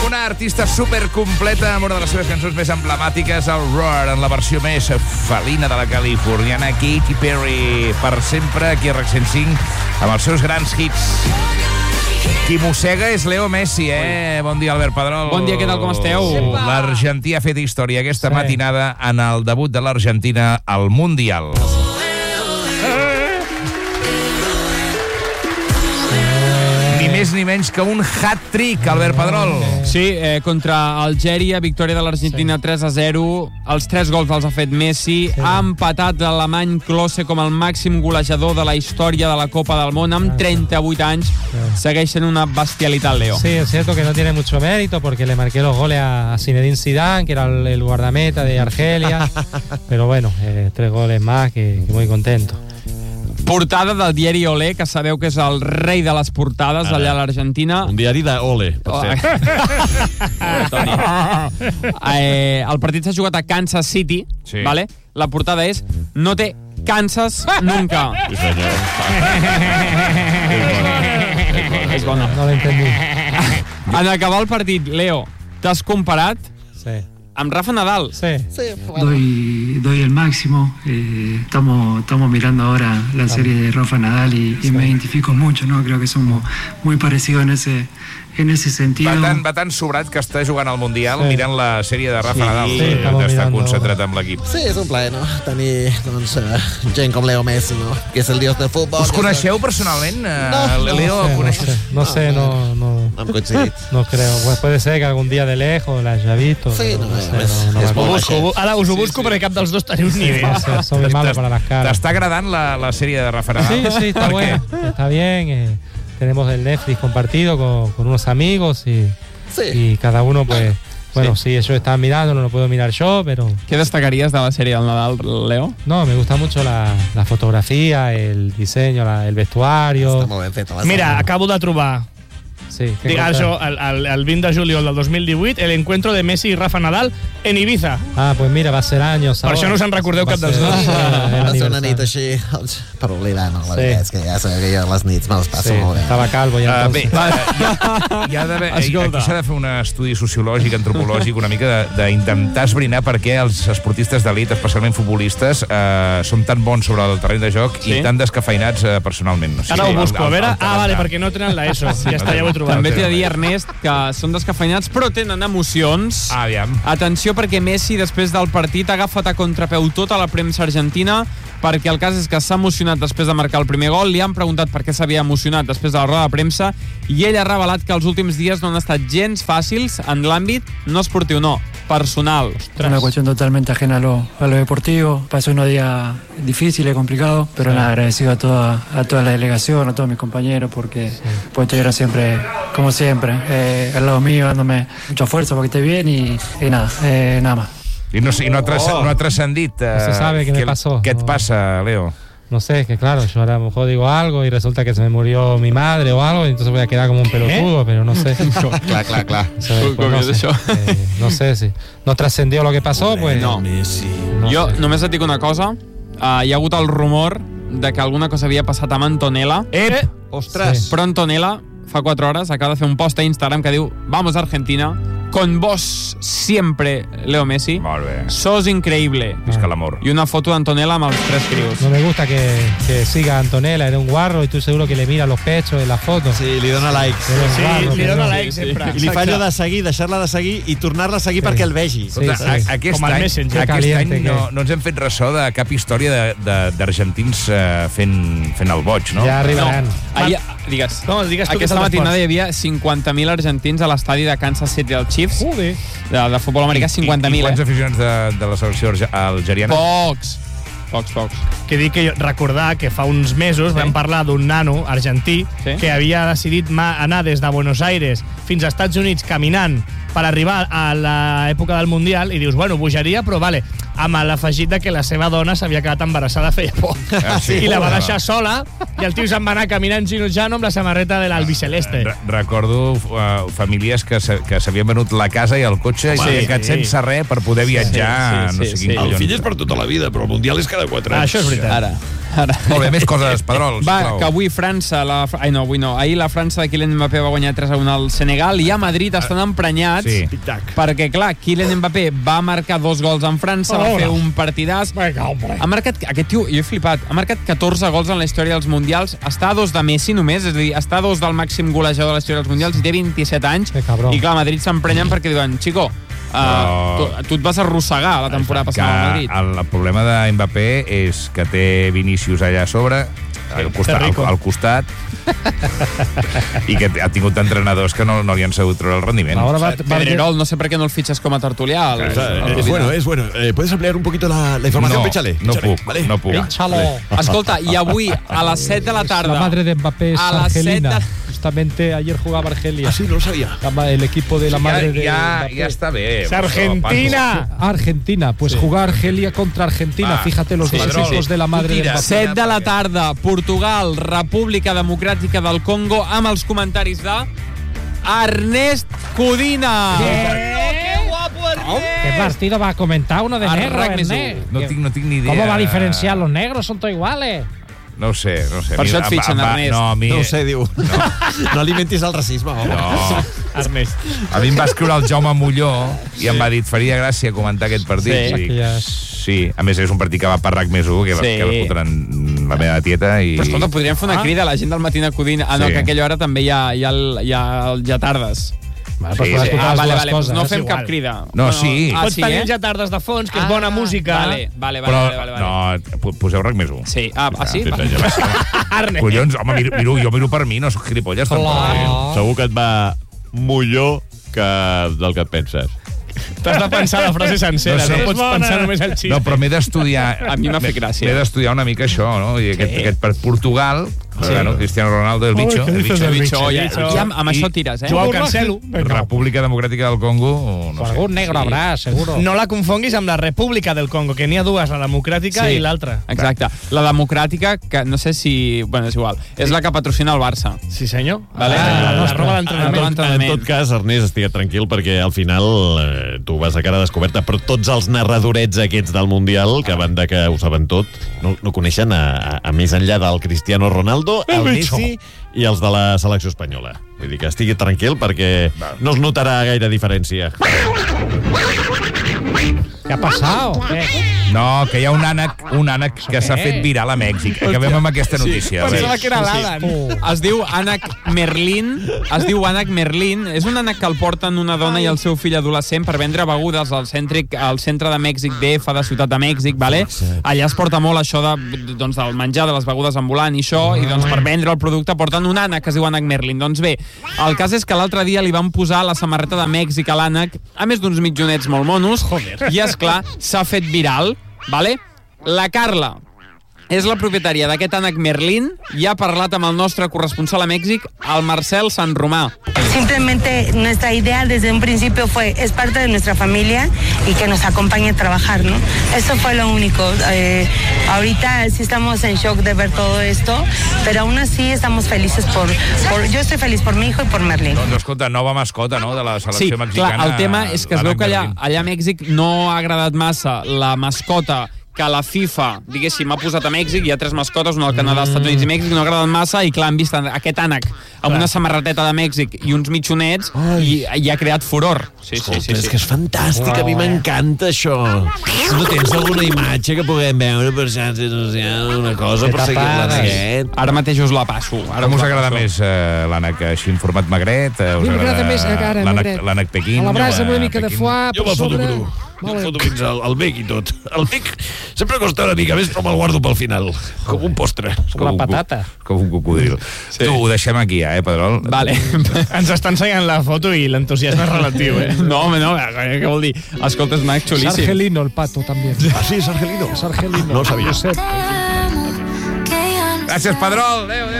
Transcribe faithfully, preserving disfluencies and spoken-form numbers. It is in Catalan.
una artista supercompleta amb una de les seves cançons més emblemàtiques, el Roar, en la versió més felina de la californiana Katy Perry, per sempre aquí a RAC cent cinc amb els seus grans hits. Qui mossega és Leo Messi, eh? Bon dia, Albert Pedrol. Bon dia, què tal, com esteu? L'argentí ha fet història aquesta Sí. matinada en el debut de l'Argentina al Mundial. Ni més ni menys que un hat-trick, Albert Pedrol. Sí, eh, contra Algèria, victòria de l'Argentina tres a zero. Els tres gols els ha fet Messi. Sí. Ha empatat l'alemany Klose com el màxim golejador de la història de la Copa del Món amb trenta-vuit anys. Segueix sent una bestialitat, Leo. Sí, es cierto que no tiene mucho mérito porque le marqué los goles a Zinedine Zidane, que era el, el guardameta de Argelia. Pero bueno, eh, tres goles más, que, que muy contento. Portada del diari Olé, que sabeu que és el rei de les portades allà a l'Argentina. Un diari d'Ole, per cert. Oh, Toni. eh, el partit s'ha jugat a Kansas City, Sí. vale? La portada és no té Kansas nunca. Sí, senyor. És bona. No lo entendí. En acabar el partit, Leo, t'has comparat Sí. amb Rafa Nadal. Sí. Doy, doy el máximo. Eh, estamos, estamos mirando ahora la serie de Rafa Nadal y, y me identifico mucho, ¿no? Creo que somos muy parecidos en ese, en ese sentido. Va tan, va tan sobrat que està jugant al Mundial Sí. mirant la sèrie de Rafa Sí, Nadal. sí, eh, estamos d'estar mirando. concentrat amb l'equip. Sí, és un plaer, no? Tenir, doncs, uh, gent com Leo Messi, no? Que és el dios del futbol. Us coneixeu personalment? No, Uh, Leo, no sé, coneixes? no sé, no, no, No hem coincidit. no creo. Pues puede ser que algún día de lejos la haya visto. Sí, pero no, no, a sé, més, no, no me és acuerdo. molt Busco, ara us ho busco perquè cap dels dos teniu ni idea. No sé, soy malo para las caras. T'està agradant la, la sèrie de Rafa Nadal? Sí, sí, está Per buena, què? está bien. Eh, tenemos el Netflix compartido con, con unos amigos y, Sí. y cada uno, pues, bueno, sí. ellos están mirando, no lo puedo mirar yo, pero Què destacaries de la sèrie del Nadal, Leo? no, me gusta mucho la, la fotografía, el diseño, la- el vestuario. Està molt ben feta. la Mira, sèrie. acabo de trobar, Sí, ¿qué digue, contar? això, el, el, el vint de juliol del dos mil divuit, el encuentro de Messi y Rafa Nadal en Ibiza. Ah, pues mira, va a ser años. Per ahora. això no se'n recordeu Va cap dels ser- dos. va ser el Va ser una nit aniversario. així, doncs, per oblidar, no? La Sí. veritat és que ja sabeu que jo a les nits me les passo Sí, molt bé. estaba calvo ya Uh, bé, entonces. uh, hi ha d'haver, aquí Escolta. s'ha de fer un estudi sociològic, antropològic, una mica de- d'intentar esbrinar per què els esportistes d'elit, especialment futbolistes, uh, són tan bons sobre el terreny de joc Sí? i tan descafeinats uh, personalment. O sigui, Ara ho el- busco, el- a veure... el Ah, vale, tarannà. perquè no tenen la ESO. Ja està, ja ho he trobat. També t'he de dir, Ernest, que són descafeinats, però tenen emocions. Ah, aviam. Atenció, perquè Messi, després del partit, ha agafat a contrapeu tota la premsa argentina, perquè el cas és que s'ha emocionat després de marcar el primer gol, li han preguntat per què s'havia emocionat després de la roda de premsa, i ell ha revelat que els últims dies no han estat gens fàcils en l'àmbit no esportiu, no, personal. Una cuestión totalmente ajena a lo, a lo deportivo. Pasó unos días difíciles, complicados, pero nada, agradecido a toda, a toda la delegación, a todos mis compañeros, porque pues estuvieron siempre, como siempre, eh, al lado mío, dándome mucha fuerza para que esté bien y, y nada, eh, nada más. I no, sé, i no ha, tras, no ha transcendit. Uh, No se sabe qué me pasó. Què et No. passa, Leo? No sé, es que claro, yo a lo mejor digo algo y resulta que se me murió mi madre o algo, y entonces voy a quedar como un pelotudo, pero no sé. Clar, clar, clar. Eso después, Com no, és sé. això? Eh, no sé si no trascendió lo que pasó, pues No. no Jo sé. només et dic una cosa. Uh, hi ha hagut el rumor de que alguna cosa havia passat amb Antonella. Ep! Ostres! Sí. Però Antonella, fa quatre hores, acaba de fer un post a Instagram que diu «Vamos Argentina, con vos siempre, Leo Messi. Molt bé. Sos increíble». Visca l'amor. I una foto d'Antonella amb els tres crios. No me gusta que, que siga a Antonella, era un guarro y tú seguro que le mira los pechos en la foto. Sí, li dona likes. Era un Sí, guarro, li que dona no. like sí. sempre. I li fa allò de seguir, deixar-la de seguir i tornar-la a seguir Sí. perquè el vegi. Sí, Escolta, sí. a- aquest Com el any, Messenger. aquest Caliente any que no, és. no ens hem fet ressò de cap història de- de- d'argentins uh, fent, fent el boig, no? Ya arribarán. Ahir, digues. No, digues tu Aquesta que estàs matinada fort. hi havia cinquanta mil argentins a l'estadi de Kansas City dels Chiefs, Joder. de, de futbol americà, cinquanta I, i mil, quants eh? aficionats de, de la selecció alge- algeriana? Pocs. Pocs, pocs. Que dic que jo- recordar que fa uns mesos Sí. vam parlar d'un nano argentí Sí. que havia decidit ma- anar des de Buenos Aires fins als Estats Units caminant per arribar a l'època del Mundial i dius, bueno, bogeria, però vale, amb l'afegit de que la seva dona s'havia quedat embarassada feia poc. Ah, sí? I la va deixar sola, i el tio se'n va anar caminant ginojant amb la samarreta de l'albiceleste. Re recordo uh, famílies que s'havien venut la casa i el cotxe i s'havien quedat sense res per poder viatjar. Sí, sí, no sé sí, quin sí. collons. El fill és per tota la vida, però el Mundial és cada quatre Ah, anys. això és veritat. Ara. Ara. Molt bé, més coses, Pedrol, Va, sisplau. que avui França, la... ai no, avui no, ahir la França de Kylian Mbappé va guanyar tres a un al Senegal i a Madrid estan emprenyats Sí. perquè, clar, Kylian Mbappé va marcar dos gols en França, va fer un partidàs. Ha marcat, aquest tio, jo he flipat, ha marcat catorze gols en la història dels Mundials, està a dos de Messi només, és a dir, està a dos del màxim golejador de la història dels Mundials i té vint-i-set anys. Que cabrón. I, clar, a Madrid s'emprenyen perquè diuen, Chico, Uh, Però- tu, tu et vas arrossegar la temporada passada al Madrid. Que el, el problema de Mbappé és que té Vinícius allà a sobre, al costat, al, al costat i que ha tingut entrenadors que no, no li han sabut treure el rendiment. Ahora va, va a venir- Pedrerol, no sé per què no el fitxes com a tertulià. El, Eh, el es bueno, es bueno. Eh, ¿Puedes ampliar un poquito la, la información? No, Péchale, no péchale, puc, ¿vale? no puc. Pínchalo. Escolta, i avui a les set de la tarda... La madre de Mbappé es A las Argelina. set de- Justamente ayer jugaba Argelia. Ah, sí, no lo sabía. La ma- El equipo de la madre de ja, Mbappé. ja està bé. ¡Es Argentina! Argentina, pues Sí. jugar Argelia contra Argentina. Va, Fíjate los sí, dos Pedrol, equipos de la madre de tira. Mbappé. set de la tarda, Portugal, República Democràtica del Congo, amb els comentaris de Ernest Codina. ¿Qué partido va a comentar uno de negro, Arranques Ernest? No tinc, no tinc ni idea. ¿Cómo va a diferenciar los negros? Son todos iguales. No ho sé, no ho sé. Per A mi- això et a- fitxen, a- a- Ernest. No, a mi... No ho sé, diu. No, no alimentis el racisme, home. No. Ernest. A mi em va escriure el Jaume Molló i em va dir, faria gràcia comentar aquest partit. Sí. I dic, Aquelles- sí, a més és un partit que va per RAC més u, que, va, Sí. que va fotre'n la meva tieta. I... Però escolta, podríem fer una crida a la gent del Matina Codina. Ah, no, Sí. que a aquella hora també hi ha, hi ha, el- hi ha, hi ha tardes. Vale, Sí, pues puedes sí. escuchar Ah, las vale, dues vale, pues coses. no Es fem igual. cap crida. No, sí. Ah, Pots sí, tenir eh? ja tardes de fons, que és bona música. Vale, vale, vale. Però, vale, vale, vale. no, po- poseu RAC més u. Sí, ah, ah sí? Sí, Va. sí, sí. Ernest. Collons, home, miro, miro, jo miro per mi, no soc gilipolles. tampoc. Clar. Segur que et va millor que del que et penses. T'has de pensar la frase sencera, No no, sé. pots pensar només el xiste. No, però m'he d'estudiar... A mi m'ha fet gràcia. M'he d'estudiar una mica això, no? I aquest, Sí. aquest per Portugal, sí. Bueno, Cristiano Ronaldo, el bicho, què el dices bicho, del el bicho? bicho, ja, Bicho. ja, amb, amb això tires, eh? Joao Cancelo. República Democràtica del Congo, no Por sé. algún negro Sí. habrá, seguro. No la confonguis amb la República del Congo, que n'hi ha dues, la democràtica Sí. i l'altra. Exacte. La democràtica, que no sé si... Bueno, és igual. És la que patrocina el Barça. Sí, senyor. Vale. Ah, la, la nostra. roba En d'entrenament. tot, en tot cas, Ernest, estigue't tranquil, perquè al final eh, tu vas a cara descoberta, però tots els narradorets aquests del Mundial, que van de que ho saben tot, no, no coneixen a, a, a més enllà del Cristiano Ronaldo, el Messi i els de la selecció espanyola. Vull dir que estigui tranquil perquè no es notarà gaire diferència. ¿Qué ha pasado? ¿Qué? No, que hi ha un ànec, un ànec que s'ha fet viral a Mèxic. Acabem amb aquesta notícia. a veure. Pensava que era l'Alan. Uh, Es diu ànec Merlin, es diu ànec Merlin, és un ànec que el porten una dona i el seu fill adolescent per vendre begudes al, cèntric, al centre de Mèxic D F de Ciutat de Mèxic, vale? Allà es porta molt això de, doncs, del menjar, de les begudes ambulant i això, i doncs per vendre el producte porten un ànec que es diu ànec Merlin. Doncs bé, el cas és que l'altre dia li van posar la samarreta de Mèxic a l'ànec, a més d'uns mitjonets molt monos, i és clar, s'ha fet viral, vale? La Carla és la propietària d'aquest ànec Merlin i ha parlat amb el nostre corresponsal a Mèxic, el Marcel Sant Romà. Simplemente nuestra idea desde un principio fue, es parte de nuestra familia y que nos acompañe a trabajar, ¿no? Eso fue lo único. Eh, ahorita sí estamos en shock de ver todo esto, pero aún así estamos felices por, por... Yo estoy feliz por mi hijo y por Merlin. Doncs escolta, nova mascota, no?, de la Sí, selecció mexicana. clar, el tema és que es veu l'ànec que allà, Merlin. allà a Mèxic no ha agradat massa la mascota que la FIFA, diguéssim, ha posat a Mèxic. Hi ha tres mascotes, una al Canadà, als Estats Units i Mèxic, no ha agradat massa, i clar, han vist aquest ànec amb una samarreteta de Mèxic i uns mitjonets i, i ha creat furor. Sí, sí, sí, És sí. que és fantàstic, a mi m'encanta això. No tens alguna imatge que puguem veure per xarxes socials, una cosa, per seguir l'Ernest? Ara mateix us la passo. Ara us agrada més eh, l'ànec així en format magret? Eh, us A mi m'agrada més, ara, l'ànec- magret. l'ànec pequín? A la brasa amb la una mica de pequín? foie Jo per me'l foto sobre. cru. Jo Molt el bé. foto fins al, al bec i tot. El bec sempre costa una mica més, però me'l guardo pel final. Com un postre. Com la un cu- patata. Com un cocodril. Sí. Tu, ho deixem aquí, eh, Pedrol? Vale. Ens està ensenyant la foto i l'entusiasme és relatiu, eh? No, home, no, què vol dir? Escolta, és un ànec Es xulíssim. argelino el pato también. Ah, sí, és argelino. Es argelino. No ho sabia. Josep. Gràcies, Pedrol. Adéu, adéu.